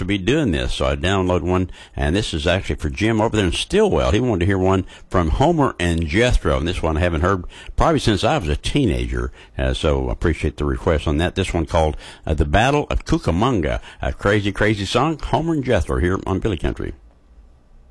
to be doing this, so I downloaded one, and this is actually for Jim over there in Stillwell. He wanted to hear one from Homer and Jethro, and this one I haven't heard probably since I was a teenager, so I appreciate the request on that. This one called The Battle of Cucamonga, a crazy, crazy song, Homer and Jethro here on Billy Country.